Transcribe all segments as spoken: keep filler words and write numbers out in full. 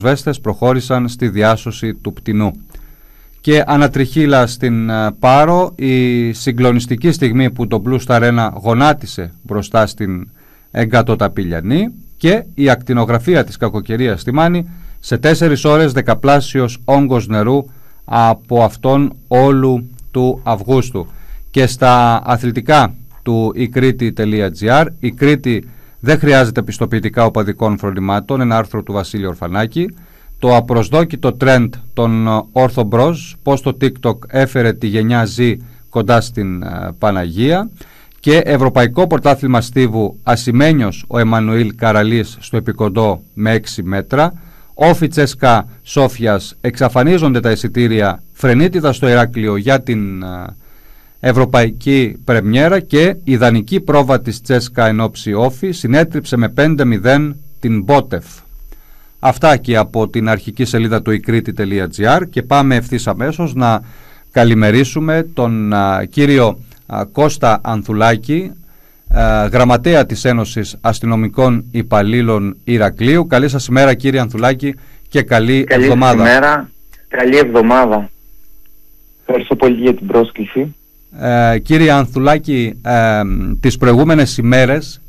Βέστες προχώρησαν στη διάσωση του πτηνού. Και ανατριχύλα στην Πάρο, η συγκλονιστική στιγμή που το Blue Star ένα γονάτισε μπροστά στην Εγκατοταπηλιανή και η ακτινογραφία της κακοκαιρίας στη Μάνη, σε τέσσερις ώρες δεκαπλάσιος όγκος νερού από αυτόν όλου του Αυγούστου. Και στα αθλητικά του η κρήτη τελεία τζι άρ, η Κρήτη δεν χρειάζεται πιστοποιητικά οπαδικών φρονημάτων, ένα άρθρο του Βασίλη Ορφανάκη. Το απροσδόκητο trend των Ortho Bros, πώς το TikTok έφερε τη γενιά Z κοντά στην uh, Παναγία. Και Ευρωπαϊκό Πρωτάθλημα Στίβου, ασημένιος ο Εμμανουήλ Καραλής στο επικοντό με έξι μέτρα. Όφι Τσέσκα Σόφιας, εξαφανίζονται τα εισιτήρια φρενίτιδα στο Ηράκλειο για την uh, Ευρωπαϊκή Πρεμιέρα και η ιδανική πρόβα της Τσέσκα ενόψη Όφι συνέτριψε με πέντε μηδέν την Μπότεφ. Αυτά και από την αρχική σελίδα του η κρήτη τελεία τζι άρ και πάμε ευθύς αμέσως να καλημερίσουμε τον α, κύριο α, Κώστα Ανθουλάκη, α, γραμματέα της Ένωσης Αστυνομικών Υπαλλήλων Ηρακλείου. Καλή σας ημέρα κύριε Ανθουλάκη και καλή, καλή εβδομάδα. Καλή ημέρα, καλή εβδομάδα. Ευχαριστώ πολύ για την πρόσκληση. Ε, κύριε Ανθουλάκη, ε, τις προηγούμενες ημέρες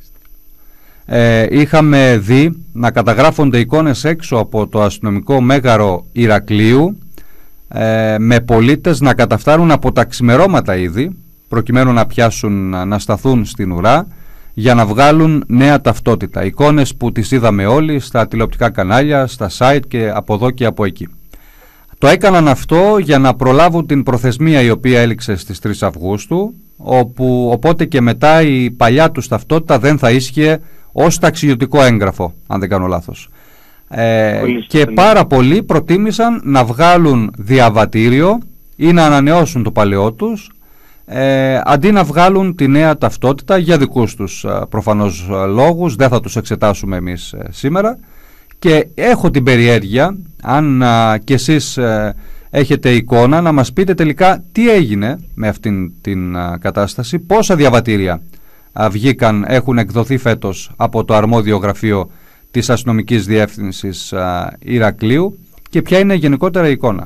ε, είχαμε δει να καταγράφονται εικόνες έξω από το αστυνομικό μέγαρο Ηρακλείου ε, με πολίτες να καταφτάνουν από τα ξημερώματα ήδη προκειμένου να πιάσουν, να σταθούν στην ουρά για να βγάλουν νέα ταυτότητα. Εικόνες που τις είδαμε όλοι στα τηλεοπτικά κανάλια, στα site και από εδώ και από εκεί. Το έκαναν αυτό για να προλάβουν την προθεσμία η οποία έληξε στις τρεις Αυγούστου, όπου οπότε και μετά η παλιά τους ταυτότητα δεν θα ίσχυε ως ταξιδιωτικό έγγραφο, αν δεν κάνω λάθος. Ε, και πάρα πολλοί προτίμησαν να βγάλουν διαβατήριο ή να ανανεώσουν το παλαιό τους, ε, αντί να βγάλουν τη νέα ταυτότητα για δικούς τους προφανώς λόγους, δεν θα τους εξετάσουμε εμείς ε, σήμερα. Και έχω την περιέργεια, αν α, και εσείς ε, έχετε εικόνα, να μας πείτε τελικά τι έγινε με αυτήν την α, κατάσταση, πόσα διαβατήρια α, βγήκαν, έχουν εκδοθεί φέτος από το αρμόδιο γραφείο της Αστυνομικής Διεύθυνσης α, Ηρακλείου και ποια είναι γενικότερα η εικόνα.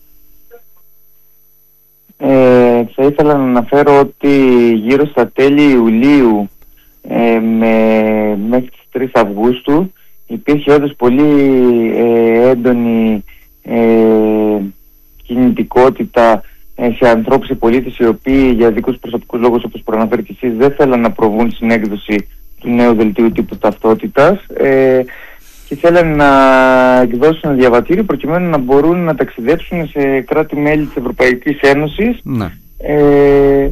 Ε, θα ήθελα να αναφέρω ότι γύρω στα τέλη Ιουλίου ε, με, μέχρι τις τρεις Αυγούστου υπήρχε όντως πολύ ε, έντονη ε, κινητικότητα ε, σε ανθρώπους, σε πολίτες οι οποίοι για δικούς προσωπικούς λόγους, όπως προαναφέρετε και εσείς, δεν θέλαν να προβούν στην έκδοση του νέου δελτίου τύπου ταυτότητας ε, και θέλαν να εκδώσουν ένα διαβατήριο προκειμένου να μπορούν να ταξιδέψουν σε κράτη-μέλη της Ευρωπαϊκής Ένωσης ναι. ε,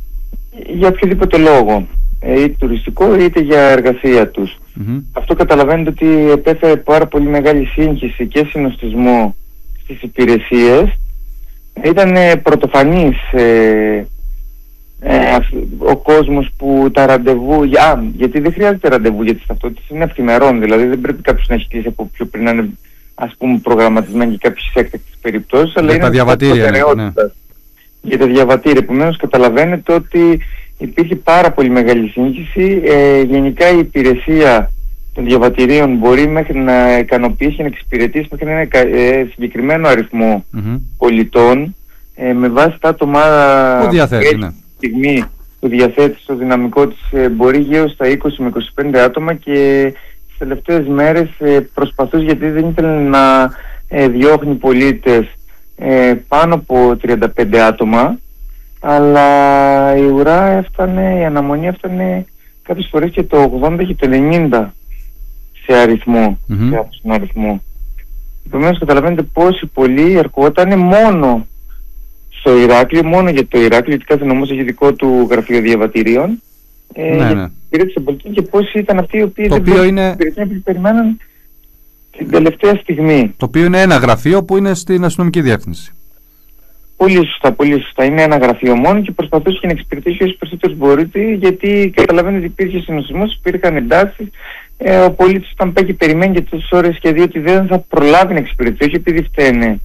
για οποιοδήποτε λόγο, είτε τουριστικό είτε για εργασία τους. Mm-hmm. Αυτό καταλαβαίνετε ότι επέφερε πάρα πολύ μεγάλη σύγχυση και συνοστισμό στις υπηρεσίες. Ήταν πρωτοφανής ε, ε, ο κόσμος που τα ραντεβού, α, γιατί δεν χρειάζεται ραντεβού για τις ταυτότητες, είναι ευθυμερών, δηλαδή δεν πρέπει κάποιος να έχει κλείσει από πιο πριν να είναι, ας πούμε, προγραμματισμένοι για κάποιες έκτακτες περιπτώσεις, αλλά για είναι τα διαβατήρια, ναι. Για τα διαβατήρια. Επομένως καταλαβαίνετε ότι υπήρχε πάρα πολύ μεγάλη σύγχυση. Ε, γενικά η υπηρεσία των διαβατηρίων μπορεί μέχρι να ικανοποιήσει και να εξυπηρετήσει μέχρι ένα ε, συγκεκριμένο αριθμό mm-hmm. πολιτών ε, με βάση τα άτομα που διαθέτει, ναι. στιγμή που διαθέτει στο δυναμικό της ε, μπορεί γύρω στα είκοσι με είκοσι πέντε άτομα και τις τελευταίες μέρες ε, προσπαθούσε, γιατί δεν ήθελε να ε, διώχνει πολίτες ε, πάνω από τριάντα πέντε άτομα, αλλά η ουρά έφτανε, η αναμονή έφτανε κάποιες φορές και το ογδόντα και το ενενήντα σε αριθμό, mm-hmm. σε αυτόν τον αριθμό. Επομένως καταλαβαίνετε πόσοι πολλοί ερχόταν μόνο στο Ηράκλειο, μόνο για το Ηράκλειο, γιατί κάθε νομός έχει δικό του γραφείο διαβατηρίων. Ε, ναι, ναι. Και πόσοι ήταν αυτοί οι οποίοι το δεν είναι... περιμέναν την τελευταία στιγμή. Το οποίο είναι ένα γραφείο που είναι στην αστυνομική διεύθυνση. Πολύ σωστά, πολύ σωστά. Είναι ένα γραφείο μόνο και προσπαθούσε και να εξυπηρετήσει όσους περισσότερους μπορείτε, γιατί καταλαβαίνετε ότι υπήρχε συνοστισμός, υπήρχαν εντάσεις. Ε, ο πολίτης όταν πάει και περιμένει για τόσες ώρες και δει ότι δεν θα προλάβει να εξυπηρετήσει, όχι επειδή φταίνε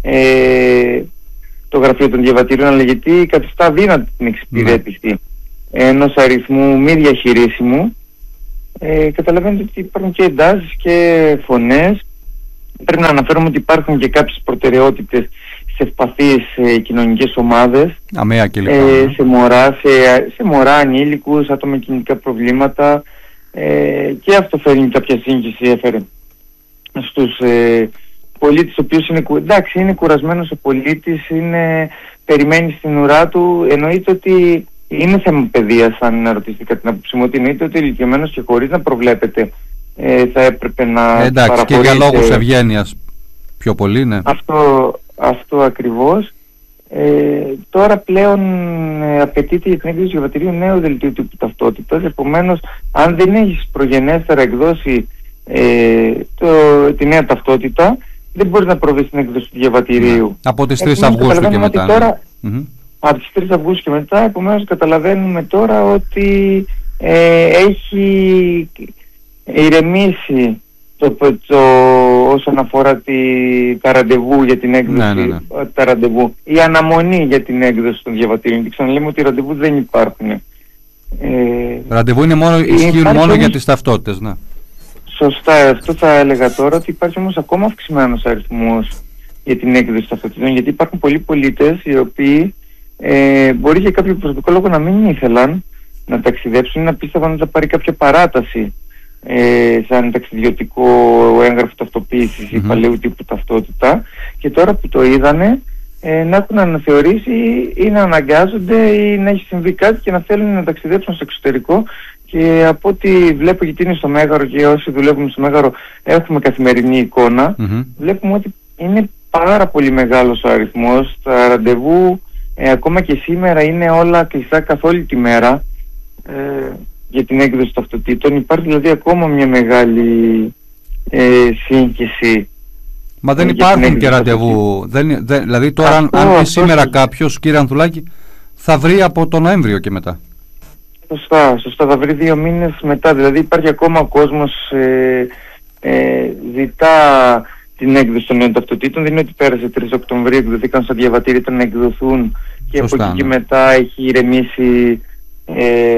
ε, το γραφείο των διαβατήριων, αλλά γιατί καθιστά δύνατη την εξυπηρέτηση mm. ενός αριθμού μη διαχειρίσιμου. Ε, καταλαβαίνετε ότι υπάρχουν και εντάσεις και φωνές πρέπει να αναφέρουμε ότι υπάρχουν και κάποιες προτεραιότητες σε ευπαθείς ε, κοινωνικές ομάδες, αμαία και λοιπά, ε, σε μωρά, σε, σε μωρά, ανήλικους, άτομα με κινητικά προβλήματα, ε, και αυτό φέρνει κάποια σύγχυση, έφερε στους ε, πολίτες, ο οποίος είναι, εντάξει, είναι κουρασμένος ο πολίτης, είναι, περιμένει στην ουρά του. Εννοείται ότι είναι θέμα παιδείας, αν ρωτήσετε κατά την άποψή μου, ότι εννοείται ότι ηλικιωμένος και χωρίς να προβλέπετε ε, θα έπρεπε να ε, εντάξει, και για λόγους ευγένειας πιο πολύ, ναι. Αυτό, αυτό ακριβώς. Ε, τώρα πλέον ε, απαιτείται για την έκδοση διαβατηρίου νέου δελτίου τύπου ταυτότητας. Επομένως, αν δεν έχεις προγενέστερα εκδώσει ε, το, τη νέα ταυτότητα, δεν μπορείς να προβείς στην έκδοση του διαβατηρίου. Ναι. Από τις τρεις Αυγούστου και μετά. Τώρα, ναι. mm-hmm. Από τις τρεις Αυγούστου και μετά, επομένως καταλαβαίνουμε τώρα ότι ε, έχει ηρεμήσει το, το, όσον αφορά τη, τα ραντεβού για την έκδοση, ναι, ναι, ναι. τα ραντεβού, η αναμονή για την έκδοση των διαβατήριων. Και ξαναλέμε ότι οι ραντεβού δεν υπάρχουν. Ε, ραντεβού είναι μόνο, ισχύουν μόνο όμως, για τις ταυτότητες, ναι. Σωστά, αυτό θα έλεγα τώρα, ότι υπάρχει όμως ακόμα αυξημένος αριθμός για την έκδοση ταυτότητων, γιατί υπάρχουν πολλοί πολίτες οι οποίοι ε, μπορεί για κάποιο προσωπικό λόγο να μην ήθελαν να ταξιδέψουν ή να πίστευαν ότι θα πάρει κάποια παράταση ε, σαν ταξιδιωτικό έγγραφο ταυτοποίησης mm-hmm. ή παλαιού τύπου ταυτότητα, και τώρα που το είδανε ε, να έχουν αναθεωρήσει ή να αναγκάζονται ή να έχει συμβεί κάτι και να θέλουν να ταξιδέψουν στο εξωτερικό. Και από ό,τι βλέπω, γιατί είναι στο Μέγαρο και όσοι δουλεύουμε στο Μέγαρο έχουμε καθημερινή εικόνα, mm-hmm. βλέπουμε ότι είναι πάρα πολύ μεγάλος ο αριθμός. Τα ραντεβού ε, ακόμα και σήμερα είναι όλα κλειστά καθ' όλη τη μέρα ε, για την έκδοση ταυτοτήτων. Υπάρχει δηλαδή ακόμα μια μεγάλη ε, σύγχυση. Μα δεν υπάρχουν και ραντεβού. Δεν, δεν, δηλαδή τώρα αυτό, αν πει σήμερα κάποιος, κύριε Ανθουλάκη, θα βρει από τον Νοέμβριο και μετά. Σωστά, σωστά, θα βρει δύο μήνες μετά. Δηλαδή υπάρχει ακόμα ο κόσμος ε, ε, ζητά την έκδοση των νέων ταυτοτήτων. Δεν είναι ότι πέρασε τρεις Οκτωβρίου, εκδοθήκαν στα διαβατήρια να εκδοθούν και σωστά, από εκεί και μετά έχει ηρεμήσει ε,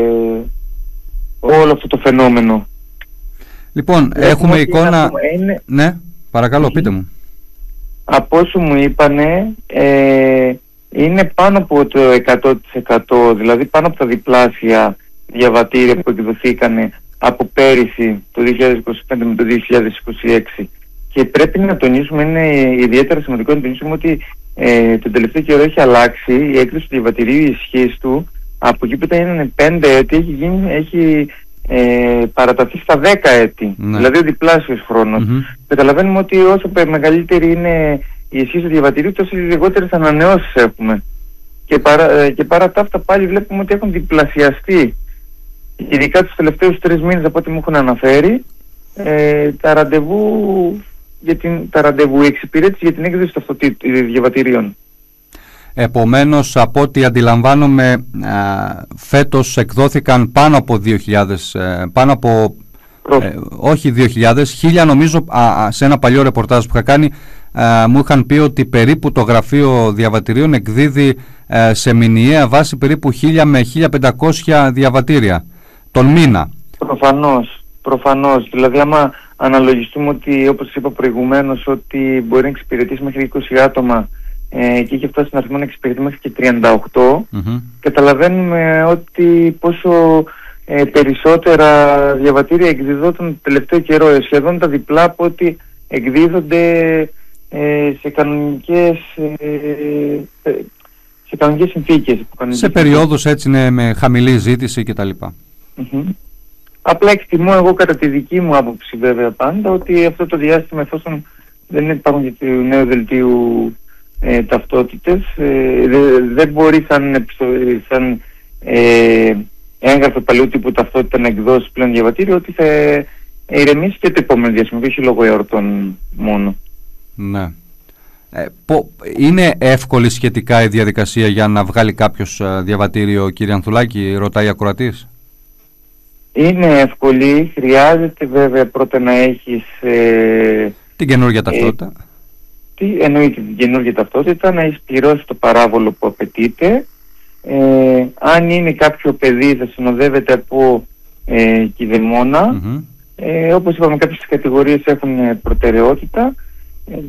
όλο αυτό το φαινόμενο. Λοιπόν, έχουμε, έχουμε εικόνα... Είναι... Ναι, παρακαλώ, πείτε μου. Από όσο μου είπανε, ε, είναι πάνω από το εκατό τοις εκατό, δηλαδή πάνω από τα διπλάσια διαβατήρια που εκδοθήκανε από πέρυσι το δύο χιλιάδες είκοσι πέντε με το δύο χιλιάδες είκοσι έξι. Και πρέπει να τονίσουμε, είναι ιδιαίτερα σημαντικό να τονίσουμε ότι ε, τον τελευταίο καιρό έχει αλλάξει η έκδοση του διαβατηρίου, η ισχύς του από εκεί που ήταν πέντε έτη έχει, γίνει, έχει ε, παραταθεί στα δέκα έτη, ναι. Δηλαδή ο διπλάσιος χρόνος. Mm-hmm. Καταλαβαίνουμε ότι όσο μεγαλύτερη είναι η ισχύ του διαβατηρίου, τόσο λιγότερες ανανεώσεις έχουμε. Και παρά, και παρά τα αυτά πάλι βλέπουμε ότι έχουν διπλασιαστεί, ειδικά τους τελευταίους τρεις μήνες από ό,τι μου έχουν αναφέρει, ε, τα ραντεβού, για την, τα ραντεβού, η εξυπηρέτηση για την έκδοση των διαβατηρίων. Επομένως, από ό,τι αντιλαμβάνομαι, α, φέτος εκδόθηκαν πάνω από δύο χιλιάδες, ε, πάνω από, ε, όχι δύο χιλιάδες, χίλια νομίζω, α, σε ένα παλιό ρεπορτάζ που είχα κάνει, α, μου είχαν πει ότι περίπου το γραφείο διαβατηρίων εκδίδει α, σε μηνιαία βάση περίπου χίλια με χίλια πεντακόσια διαβατήρια τον μήνα. Προφανώς, προφανώς. Δηλαδή άμα αναλογιστούμε ότι, όπως είπα προηγουμένως, ότι μπορεί να εξυπηρετήσει μέχρι είκοσι άτομα ε, και έχει φτάσει στον αριθμό να εξυπηρετεί μέχρι και τριάντα οκτώ, mm-hmm. καταλαβαίνουμε ότι πόσο ε, περισσότερα διαβατήρια εκδιδόταν το τελευταίο καιρό, σχεδόν τα διπλά από ότι εκδίδονται ε, σε κανονικές ε, σε κανονικές συνθήκες. Σε περιόδους έτσι είναι, με χαμηλή ζήτηση κτλ. Mm-hmm. Απλά εκτιμώ εγώ, κατά τη δική μου άποψη βέβαια πάντα, ότι αυτό το διάστημα, εφόσον δεν υπάρχουν για το νέο δελτίου ε, ταυτότητες, ε, δεν δε μπορεί σαν, σαν ε, έγγραφο παλαιού τύπου ταυτότητα να εκδώσει πλέον διαβατήριο, ότι θα ηρεμήσει και το επόμενο διάστημα, όχι λόγω εορτών μόνο. Ναι. Ε, πο, είναι εύκολη σχετικά η διαδικασία για να βγάλει κάποιος διαβατήριο, κύριε Ανθουλάκη, ρωτάει ακροατής? Είναι εύκολη, χρειάζεται βέβαια πρώτα να έχεις ε, την καινούργια ταυτότητα. Ε, τι εννοείται την καινούργια ταυτότητα, να έχεις πληρώσει το παράβολο που απαιτείται. Ε, αν είναι κάποιο παιδί θα συνοδεύεται από ε, κηδεμόνα. Mm-hmm. Ε, όπως είπαμε, κάποιες κατηγορίες έχουν προτεραιότητα.